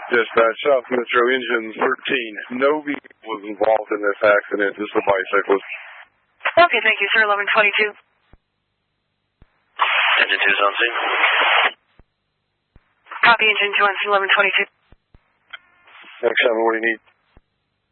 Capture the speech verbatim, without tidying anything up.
Dispatch, South Metro Engine thirteen. No vehicle was involved in this accident. Just a bicyclist. Okay, thank you, sir. eleven twenty-two. Engine two is on scene. Copy, Engine two on scene, eleven twenty-two. Next time, what do you need?